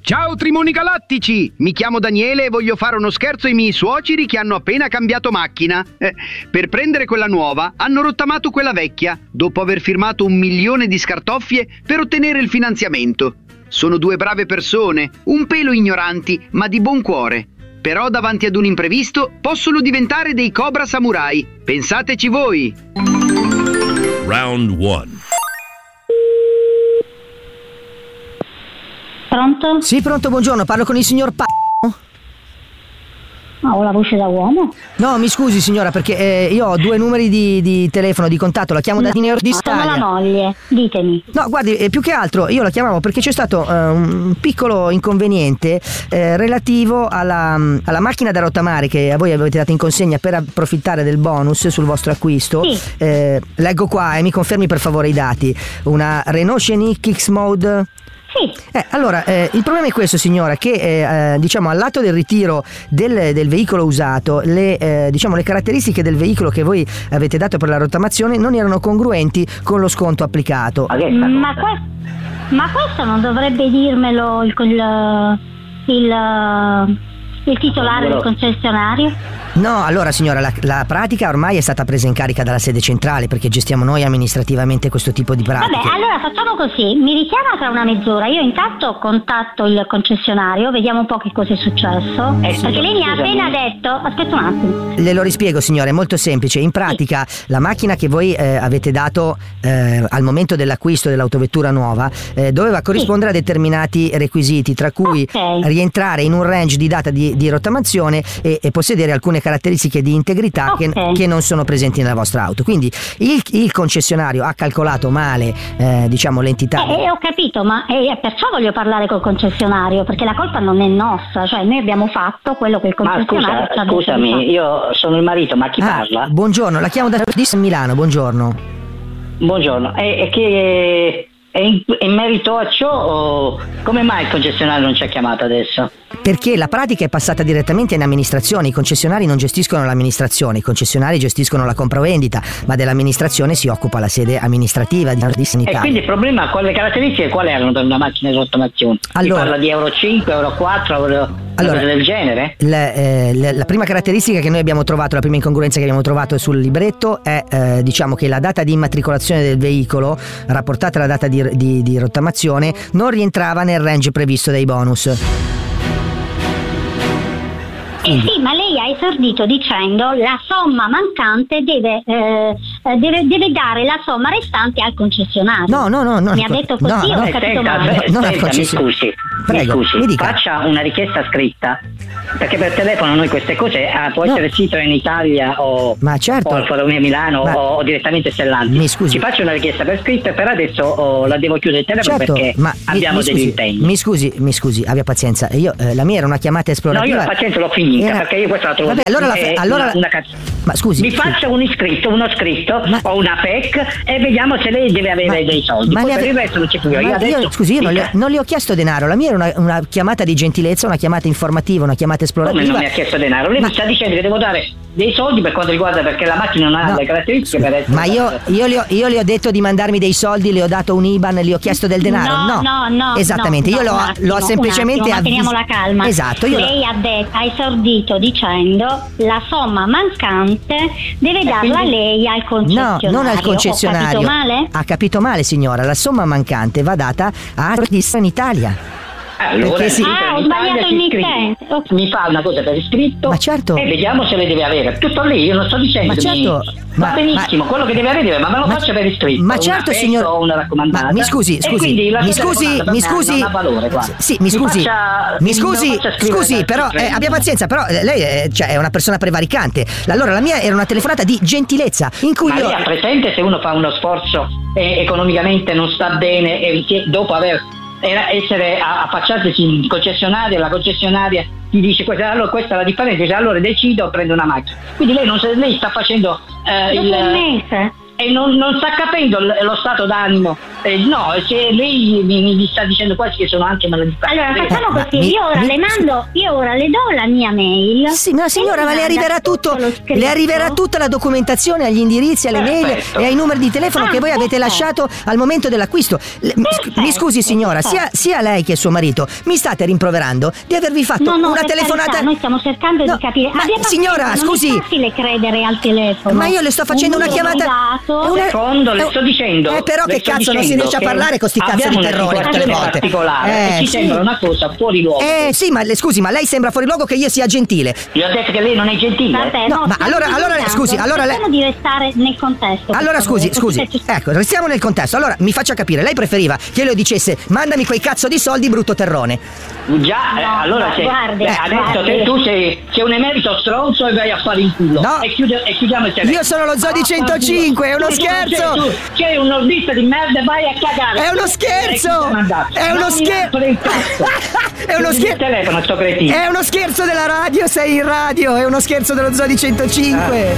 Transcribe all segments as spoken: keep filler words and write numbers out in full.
Ciao Trimoni Galattici, mi chiamo Daniele e voglio fare uno scherzo ai miei suoceri che hanno appena cambiato macchina. Eh, per prendere quella nuova hanno rottamato quella vecchia, dopo aver firmato un milione di scartoffie per ottenere il finanziamento. Sono due brave persone, un pelo ignoranti, ma di buon cuore. Però davanti ad un imprevisto possono diventare dei cobra samurai. Pensateci voi. Round one. Pronto? Sì, pronto, buongiorno, parlo con il signor Pa... Ah, ho la voce da uomo? No, mi scusi signora, perché eh, io ho due numeri di, di telefono, di contatto, la chiamo No, da Nord sono la moglie, ditemi. No, guardi, eh, più che altro io la chiamavo perché c'è stato eh, un piccolo inconveniente eh, relativo alla, alla macchina da rottamare che a voi avete dato in consegna per approfittare del bonus sul vostro acquisto. Sì. Eh, leggo qua e mi confermi per favore i dati. Una Renault Scenic X-Mode... Sì. Eh, allora, eh, il problema è questo signora, che eh, diciamo al lato del ritiro del, del veicolo usato, le, eh, diciamo, le caratteristiche del veicolo che voi avete dato per la rottamazione non erano congruenti con lo sconto applicato. Ma, que- ma questo non dovrebbe dirmelo il, il, il, il titolare del concessionario? No, allora signora, la, la pratica ormai è stata presa in carica dalla sede centrale perché gestiamo noi amministrativamente questo tipo di pratiche. Vabbè, allora facciamo così, mi richiama tra una mezz'ora, io intanto contatto il concessionario, vediamo un po' che cosa è successo, eh, perché lei mi ha appena detto, aspetta un attimo. Le lo rispiego signore, è molto semplice, in pratica sì. La macchina che voi eh, avete dato eh, al momento dell'acquisto dell'autovettura nuova eh, doveva corrispondere sì. a determinati requisiti, tra cui okay. rientrare in un range di data di, di rottamazione e, e possedere alcune caratteristiche di integrità okay. che, che non sono presenti nella vostra auto. Quindi il, il concessionario ha calcolato male eh, diciamo l'entità. Eh, eh, ho capito, ma eh, perciò voglio parlare col concessionario, perché la colpa non è nostra, cioè noi abbiamo fatto quello che il concessionario ma scusa, scusami, io sono il marito, ma chi ah, parla? Buongiorno, la chiamo da Milano, buongiorno. Buongiorno, e, e che è in, in merito a ciò o come mai il concessionario non ci ha chiamato adesso? Perché la pratica è passata direttamente in amministrazione, i concessionari non gestiscono l'amministrazione, i concessionari gestiscono la compravendita, ma dell'amministrazione si occupa la sede amministrativa di Italia. E quindi il problema, quali caratteristiche quali erano per una macchina di rottamazione? Allora, si parla di Euro cinque, Euro quattro, Euro allora, cose del genere? La, eh, la, la prima caratteristica che noi abbiamo trovato, la prima incongruenza che abbiamo trovato sul libretto è eh, diciamo che la data di immatricolazione del veicolo rapportata alla data di, di, di rottamazione non rientrava nel range previsto dai bonus. Eh sì, ma lei ha esordito dicendo la somma mancante deve, eh, deve, deve dare la somma restante al concessionario. No, no, no. no mi ha detto così, no, ho no, capito senta, male. No, senta, mi scusi, Prego, mi scusi, mi dica. faccia una richiesta scritta, perché per telefono noi queste cose ah, può no. essere sito in Italia o, ma certo. o al Foromia Milano ma... o, o direttamente Stellantis. Mi scusi. Ci faccia una richiesta per scritto e per adesso oh, la devo chiudere il telefono certo, perché ma abbiamo mi, mi degli scusi, impegni. Mi scusi, mi scusi, abbia pazienza. Io, eh, la mia era una chiamata esplorativa. No, io la pazienza l'ho finita era... perché io questa la trovo. Vabbè, allora la, è allora una, una ma scusi, mi scusi. faccia un iscritto, uno scritto ma... o una P E C e vediamo se lei deve avere ma... dei soldi. Ma Poi ave... per il resto non c'è più. Io, io adesso... scusi, io non le, non le ho chiesto denaro. La mia era una, una chiamata di gentilezza, una chiamata informativa, una chiamata esplorativa. Come non mi ha chiesto denaro? Lei ma... mi sta dicendo che devo dare dei soldi per quanto riguarda perché la macchina non ha no. le caratteristiche per essere. Ma io, io, le ho, io le ho detto di mandarmi dei soldi, le ho dato un I B A N, le ho chiesto del denaro. No, no, no. Esattamente, no, io no, l'ho, attimo, l'ho semplicemente avvisato. Manteniamo la calma. Esatto. Io lei ha, detto, ha esordito dicendo la somma mancante deve darla quindi... lei al concessionario. No, non al concessionario. Ho capito male? Ha capito male, signora. La somma mancante va data a in Italia. Allora, si... Ah, ho sbagliato il mittente. Okay. Mi fa una cosa per iscritto. Ma certo. E vediamo se le deve avere. Tutto lì, io non sto dicendo. Ma certo. Mi... Ma, Va benissimo, ma, quello che deve avere, ma me lo ma, faccia per iscritto. Ma certo, signor. O una raccomandata. Ma mi scusi, scusi. Mi scusi, mi scusi. Non ha valore, sì, mi scusi. Mi, faccia, mi scusi, scusi, però eh, abbia pazienza, però eh, lei è, cioè, è una persona prevaricante. Allora la mia era una telefonata di gentilezza in cui ma io... lei ha presente se uno fa uno sforzo e economicamente non sta bene e dopo aver era essere affacciarsi in concessionaria, la concessionaria ti dice questa, allora questa è la differenza, dice, allora decido, prendo una macchina. Quindi lei non lei sta facendo eh, dopo il un mese. e non, non sta capendo lo stato d'animo. Eh, no, se lei mi, mi sta dicendo quasi che sono anche maledetta. Allora facciamo Ma così, mi- io ora mi- le mando, io ora le do la mia mail. Sì, ma signora, e ma mi le manda arriverà tutto, lo scritto. le arriverà tutta la documentazione agli indirizzi, alle mail Perfetto. e ai numeri di telefono Ah, che voi avete perfetto. lasciato al momento dell'acquisto. Le- mi scu- Perfetto, mi scusi signora, sia, perfetto. sia lei che suo marito mi state rimproverando di avervi fatto No, no, una per telefonata. carità, noi stiamo cercando No, di capire. ma Abbia pazienza, signora, non scusi. è facile credere al telefono. Ma io le sto facendo Un una numero chiamata. privato. è una- Secondo, le è- sto dicendo. Eh, però le che sto cazzo, non si dicendo riesce a che parlare con sti cazzo di abbiamo una terroni tutte le situazione volte. particolare Eh, e ci sì. sembra una cosa fuori luogo. Eh sì, ma le- scusi, ma lei sembra fuori luogo che io sia gentile. Io ho detto che lei non è gentile. Vabbè, No, no, ma stiamo allora- allora, diventando- scusi, allora lei- cerchiamo di restare nel contesto. Allora per scusi, favore, scusi, così ci- ecco, restiamo nel contesto. Allora mi faccia capire, lei preferiva che io le dicesse mandami quei cazzo di soldi, brutto terrone. Già, eh, No, allora no, se, guardi, eh, adesso guardi. te, tu sei, sei un emerito stronzo e vai a fare in culo. No. E, chiude- e chiudiamo il telefono. Io sono lo Zodi Ah, centocinque, è uno tu- tu- scherzo. Tu, tu sei un nordista di merda, vai a cagare. È uno E scherzo! chi ti ha mandato? È uno Non mi scherzo! rompere il cazzo. È uno Chiudi il scherzo! telefono, sto cretino. È uno scherzo della radio, sei in radio, è uno scherzo dello Zodi centocinque.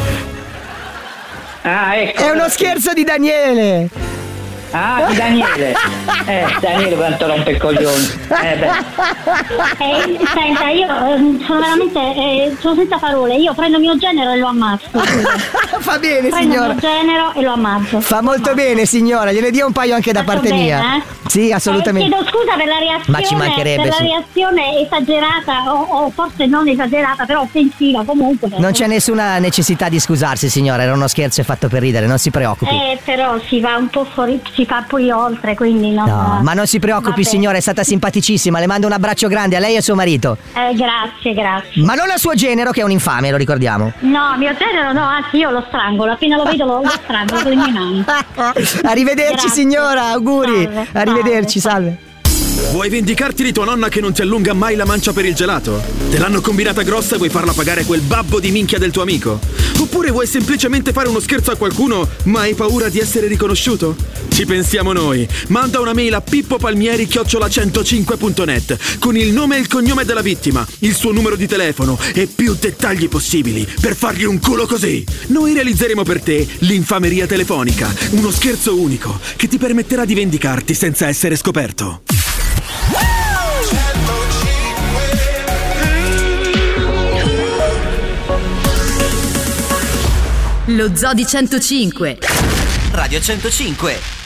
Ah, ecco. È uno scherzo di Daniele. Ah, di Daniele. Eh, Daniele quanto rompe il coglione. Eh beh. Eh, senta, io ehm, sono veramente eh, sono senza parole. Io prendo il mio genero e lo ammazzo. Fa bene, Prendo signora. il mio genero e lo ammazzo. Fa molto bene, signora, gliene dia un paio anche da Faccio parte bene, mia. eh? Sì, assolutamente. Eh, chiedo scusa per la reazione, Ma ci mancherebbe, per la sì. reazione esagerata o, o forse non esagerata, però offensiva comunque. Non c'è nessuna necessità di scusarsi, signora, era uno scherzo e fatto per ridere, non si preoccupi. Eh, però si va un po' fuori, si fa poi oltre, quindi non. No, ma non si preoccupi, Vabbè. signora, è stata simpaticissima. Le mando un abbraccio grande a lei e a suo marito. Eh, grazie, grazie. Ma non al suo genero, che è un infame, lo ricordiamo. No, mio genero no, anzi io lo strangolo, appena lo vedo lo, lo strangolo con le mie mani. Arrivederci, Grazie. signora, auguri. Salve, Arrivederci, salve. salve. Vuoi vendicarti di tua nonna che non ti allunga mai la mancia per il gelato? Te l'hanno combinata grossa e vuoi farla pagare quel babbo di minchia del tuo amico? Oppure vuoi semplicemente fare uno scherzo a qualcuno ma hai paura di essere riconosciuto? Ci pensiamo noi. Manda una mail a pippopalmieri chiocciola centocinque punto net con il nome e il cognome della vittima, il suo numero di telefono e più dettagli possibili per fargli un culo così. Noi realizzeremo per te l'infameria telefonica, uno scherzo unico che ti permetterà di vendicarti senza essere scoperto. Lo Zodi centocinque. Radio centocinque.